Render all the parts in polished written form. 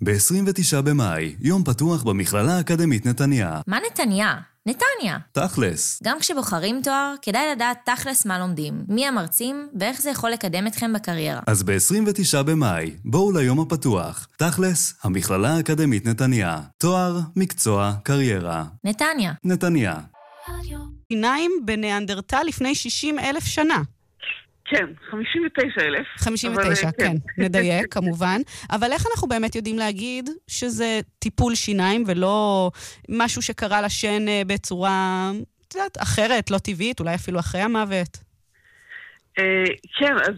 ב-29 במאי, יום פתוח במכללה האקדמית נתניה. מה נתניה? נתניה. תכלס. גם כשבוחרים תואר, כדאי לדעת תכלס מה לומדים, מי המרצים ואיך זה יכול לקדם אתכם בקריירה. אז ב-29 במאי, בואו ליום הפתוח. תכלס, המכללה האקדמית נתניה. תואר, מקצוע, קריירה. נתניה. נתניה. שיניים בניאנדרטל לפני 60,000 שנה. כן, 59,000. 59, כן, נדייק כמובן. אבל איך אנחנו באמת יודעים להגיד שזה טיפול שיניים ולא משהו שקרה לשן בצורה אחרת, לא טבעית, אולי אפילו אחרי המוות? כן, אז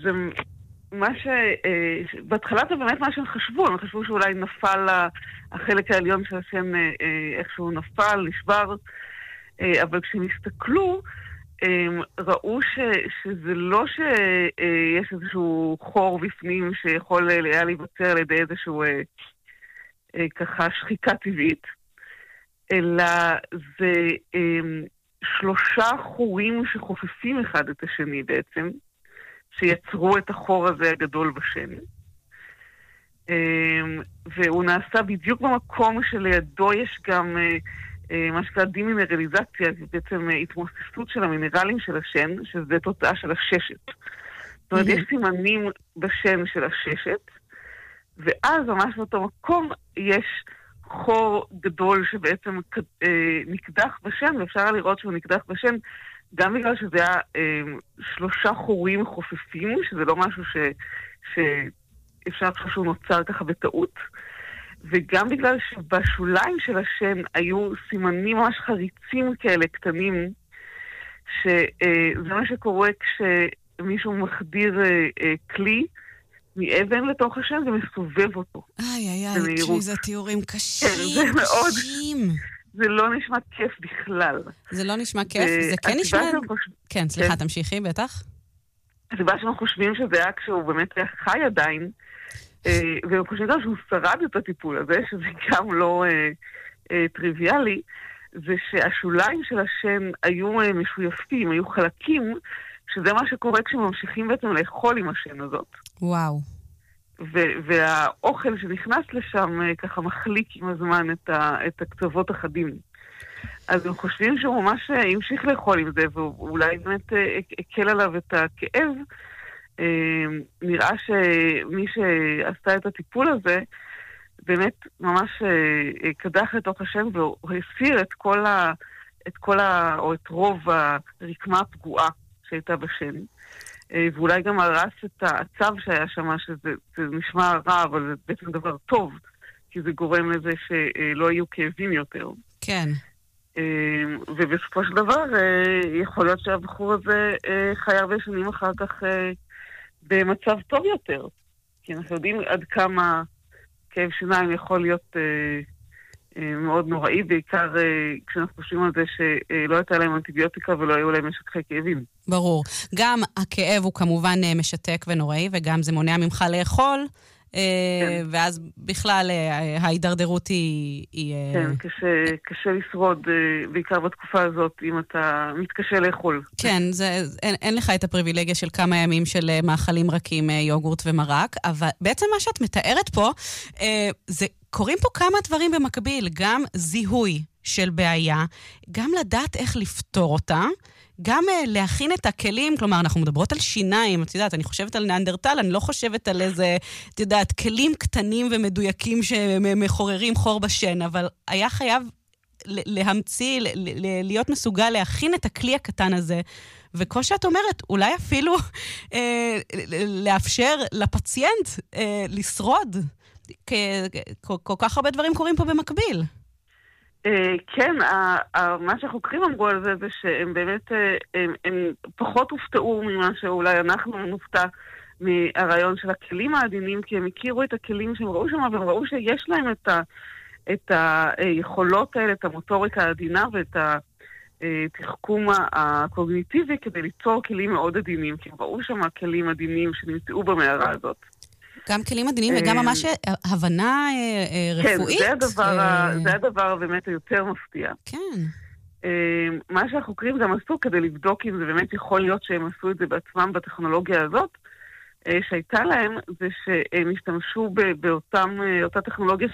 בהתחלה זה באמת מה שהם חשבו. הם חשבו שאולי נפל החלק העליון של השן, איכשהו נפל, נשבר. אבל כשהם הסתכלו, ראו שזה לא שיש איזשהו חור בפנים שיכול היה להיווצר על ידי איזשהו ככה שחיקה טבעית, אלא זה 3 חורים שחופפים אחד את השני בעצם, שיצרו את החור הזה הגדול בשן. והוא נעשה בדיוק במקום שלידו יש גם מה שקרה דימינרליזציה, זה בעצם התמוססות של המינרלים של השן, שזה תוצאה של הששת. זאת אומרת, יש סימנים בשן של הששת, ואז ממש באותו מקום יש חור גדול שבעצם נקדח בשן, ואפשר לראות שהוא נקדח בשן, גם בגלל שזה היה 3 חורים חופפים, שזה לא משהו שאפשר לחשוב שהוא נוצר ככה בטעות, וגם בגלל שבשוליים של השן היו סימנים ממש חריצים כאלה קטנים, שזה מה שקורה כשמישהו מחדיר כלי מאבן לתוך השן ומסובב אותו. תשמעי, זה תיאורים קשים. כן, זה מאוד. זה לא נשמע כיף בכלל. זה לא נשמע כיף, זה כן נשמע... כן, סליחה, תמשיכי, בטח. הסיבה שאנחנו חושבים שזה היה כשהוא באמת היה חי עדיין, והם חושבים גם שהוא שרד את הטיפול הזה, שזה גם לא טריוויאלי, זה שהשוליים של השן היו משויפים, היו חלקים, שזה מה שקורה כשממשיכים בעצם לאכול עם השן הזאת. וואו. והאוכל שנכנס לשם ככה מחליק עם הזמן את הקצוות החדים. אז הם חושבים שהוא ממש המשיך לאכול עם זה, ואולי באמת הקל עליו את הכאב. נראה שמי שעשתה את הטיפול הזה באמת ממש קדח לתוך השן והוא הסיר או את רוב הרקמה הפגועה שהייתה בשן, ואולי גם הרס את העצב שהיה שם, שזה נשמע רע אבל זה בעצם דבר טוב, כי זה גורם לזה שלא יהיו כאבים יותר. כן. ובסופו של דבר יכול להיות שהבחור הזה חי הרבה שנים אחר כך במצב טוב יותר. כי אנחנו יודעים עד כמה כאב שיניים יכול להיות מאוד נוראי, בעיקר כשאנחנו חושבים על זה שלא הייתה להם אנטיביוטיקה ולא היו להם משככי כאבים. ברור. גם הכאב הוא כמובן משתק ונוראי, וגם זה מונע ממך לאכול, ואז בכלל ההידרדרות היא... כן, קשה לשרוד, בעיקר בתקופה הזאת, אם אתה מתקשה לאכול. כן, אין לך את הפריבילגיה של כמה ימים של מאכלים רכים, יוגורט ומרק, אבל בעצם מה שאת מתארת פה, זה קוראים פה כמה דברים במקביל, גם זיהוי של בעיה, גם לדעת איך לפתור אותה, גם להכין את הכלים, כלומר, אנחנו מדברות על שיניים, את יודעת, אני חושבת על ניאנדרטל, אני לא חושבת על איזה, את יודעת, כלים קטנים ומדויקים שמחוררים חור בשן, אבל היה חייב להמציא, להיות מסוגל להכין את הכלי הקטן הזה, וכל שאת אומרת, אולי אפילו לאפשר לפציינט לשרוד, כל כך הרבה דברים קורים פה במקביל. כן, מה שהחוקרים אמרו על זה שהם באמת, הם פחות הופתעו ממה שאולי אנחנו נופתע מהרעיון של הכלים העדינים, כי הם הכירו את הכלים שהם ראו שם, והם ראו שיש להם את היכולות האלה, את המוטוריקה העדינה ואת התחכום הקוגניטיבי כדי ליצור כלים מאוד עדינים, כי הם ראו שם כלים עדינים שנמצאו במערה הזאת. גם כלים עדינים וגם ממש הבנה רפואית. כן, זה הדבר באמת היותר מפתיע. כן. מה שהחוקרים גם עשו כדי לבדוק אם זה באמת יכול להיות שהם עשו את זה בעצמם בטכנולוגיה הזאת, שהייתה להם, זה שהם השתמשו באותה טכנולוגיה